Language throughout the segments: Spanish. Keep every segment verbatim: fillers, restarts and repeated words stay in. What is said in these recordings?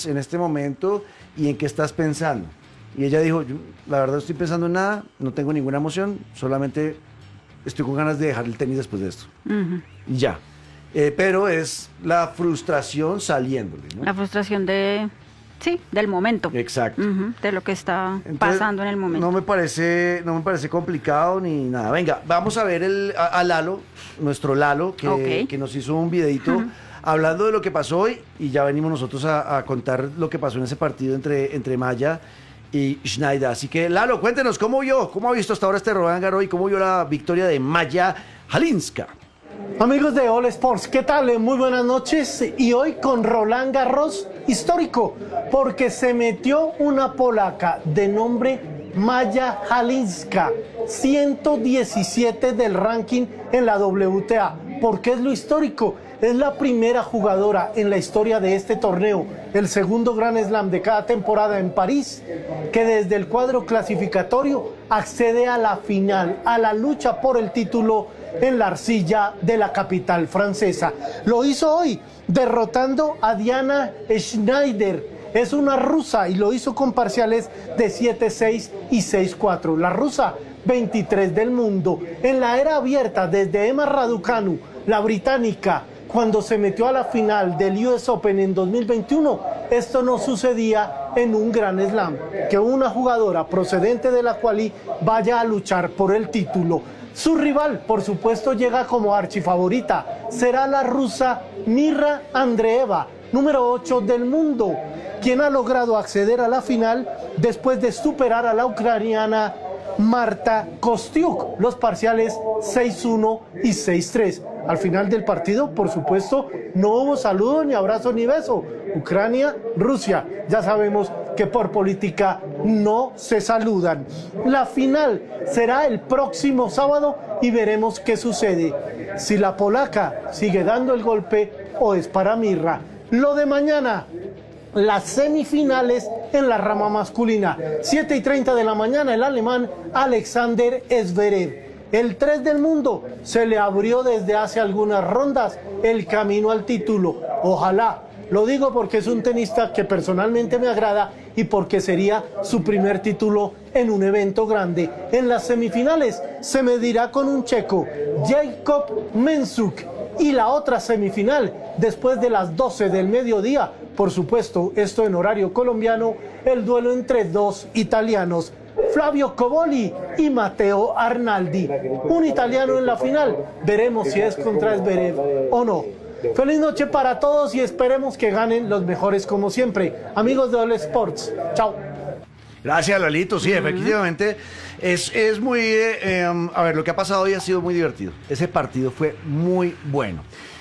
sientes en este momento y en qué estás pensando? Y ella dijo, yo, la verdad no estoy pensando en nada, no tengo ninguna emoción, solamente estoy con ganas de dejar el tenis después de esto. Uh-huh. Y ya. Eh, pero es la frustración saliéndole, ¿no? La frustración de... Sí, del momento. Exacto. Uh-huh, de lo que está Entonces, pasando en el momento. No me parece, no me parece complicado ni nada. Venga, vamos a ver el, a, a Lalo, nuestro Lalo, que, okay. que nos hizo un videito uh-huh. hablando de lo que pasó hoy, y ya venimos nosotros a, a contar lo que pasó en ese partido entre, entre Maya y Schneider. Así que, Lalo, cuéntenos, ¿cómo vio? ¿Cómo ha visto hasta ahora este Roland Garros y cómo vio la victoria de Maya Halinska? Amigos de All Sports, ¿qué tal? Muy buenas noches. Y hoy con Roland Garros histórico, porque se metió una polaca de nombre Maya Halinska, ciento diecisiete del ranking en la W T A. ¿Por qué es lo histórico? Es la primera jugadora en la historia de este torneo, el segundo Grand Slam de cada temporada en París, que desde el cuadro clasificatorio accede a la final, a la lucha por el título en la arcilla de la capital francesa. Lo hizo hoy, derrotando a Diana Schneider. Es una rusa y lo hizo con parciales de siete seis y seis cuatro. La rusa, veintitrés del mundo. En la era abierta, desde Emma Raducanu, la británica, cuando se metió a la final del U S Open en dos mil veintiuno, esto no sucedía en un Grand Slam, que una jugadora procedente de la quali vaya a luchar por el título. Su rival, por supuesto, llega como archifavorita. Será la rusa Mirra Andreeva, número ocho del mundo, quien ha logrado acceder a la final después de superar a la ucraniana Marta Kostyuk, los parciales seis uno y seis tres. Al final del partido, por supuesto, no hubo saludo, ni abrazo, ni beso. Ucrania, Rusia, ya sabemos que por política no se saludan. La final será el próximo sábado y veremos qué sucede. Si la polaca sigue dando el golpe o es para Mirra. Lo de mañana, las semifinales en la rama masculina. siete y treinta de la mañana, el alemán Alexander Zverev. El tres del mundo se le abrió desde hace algunas rondas el camino al título. Ojalá. Lo digo porque es un tenista que personalmente me agrada y porque sería su primer título en un evento grande. En las semifinales se medirá con un checo, Jacob Mensuk. Y la otra semifinal, después de las doce del mediodía, por supuesto, esto en horario colombiano, el duelo entre dos italianos, Flavio Coboli y Matteo Arnaldi. Un italiano en la final. Veremos si es contra Zverev o no. Feliz noche para todos y esperemos que ganen los mejores como siempre. Amigos de All Sports, chao. Gracias, Lalito. Sí, uh-huh. efectivamente, es, es muy... Eh, eh, a ver, lo que ha pasado hoy ha sido muy divertido. Ese partido fue muy bueno.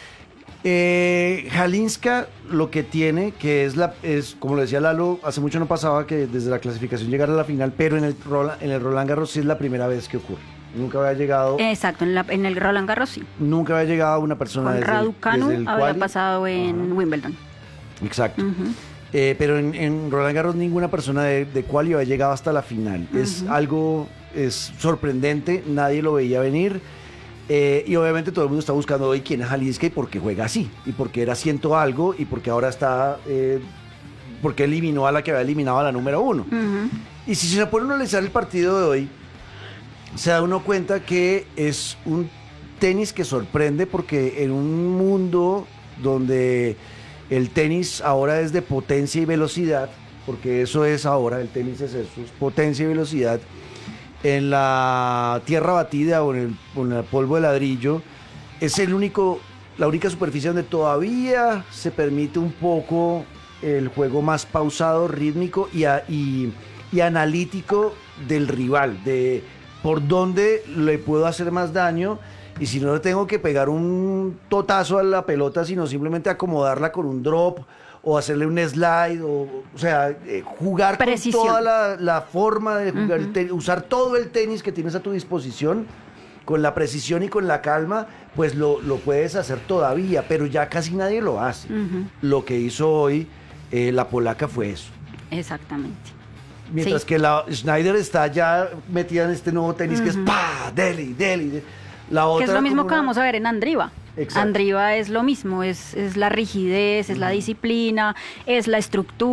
Eh, Halinska lo que tiene, que es, la, es, como lo decía Lalo, hace mucho no pasaba que desde la clasificación llegara a la final, pero en el, Roland, en el Roland Garros sí es la primera vez que ocurre. Nunca había llegado... Exacto, en, la, en el Roland Garros sí. Nunca había llegado una persona Con desde Raducanu el, desde el había quali. pasado en uh-huh. Wimbledon. Exacto. Uh-huh. Eh, pero en, en Roland Garros ninguna persona de, de quali había llegado hasta la final. Uh-huh. Es algo es sorprendente, nadie lo veía venir. Eh, y obviamente todo el mundo está buscando hoy quién es Halinska y por qué juega así. Y por qué era ciento algo y por qué ahora está... Eh, porque eliminó a la que había eliminado a la número uno. Uh-huh. Y si se pone a analizar el partido de hoy, se da uno cuenta que es un tenis que sorprende porque en un mundo donde el tenis ahora es de potencia y velocidad, porque eso es ahora, el tenis es eso, es potencia y velocidad, en la tierra batida o en el, o en el polvo de ladrillo, es el único, la única superficie donde todavía se permite un poco el juego más pausado, rítmico y, a, y, y analítico del rival, de por dónde le puedo hacer más daño y si no le tengo que pegar un totazo a la pelota, sino simplemente acomodarla con un drop o hacerle un slide, o, o sea, eh, jugar Precisión. con toda la, la forma de jugar, uh-huh. ten, usar todo el tenis que tienes a tu disposición, con la precisión y con la calma, pues lo, lo puedes hacer todavía, pero ya casi nadie lo hace. Uh-huh. Lo que hizo hoy eh, la polaca fue eso. Exactamente. Mientras sí. que la Schneider está ya metida en este nuevo tenis uh-huh. que es pa, deli, deli. La otra que es lo mismo una... que vamos a ver en Andriva. Exacto. Andriva es lo mismo, es, es la rigidez, es uh-huh. la disciplina, es la estructura.